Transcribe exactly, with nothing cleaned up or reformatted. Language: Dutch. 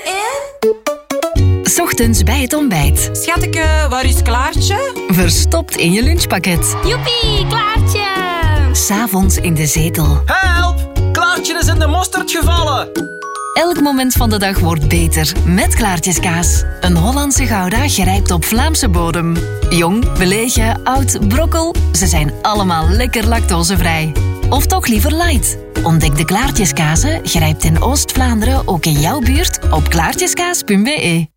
in? 's Ochtends bij het ontbijt. Schatteke, waar is Klaartje? Verstopt in je lunchpakket. Joepie, Klaartje! 'S'avonds in de zetel. Help! Klaartje is in de mosterd gevallen. Elk moment van de dag wordt beter met Klaartjeskaas. Een Hollandse Gouda gerijpt op Vlaamse bodem. Jong, belegen, oud, brokkel. Ze zijn allemaal lekker lactosevrij. Of toch liever light? Ontdek de Klaartjeskazen, gerijpt in Oost-Vlaanderen, ook in jouw buurt, op klaartjeskaas punt be.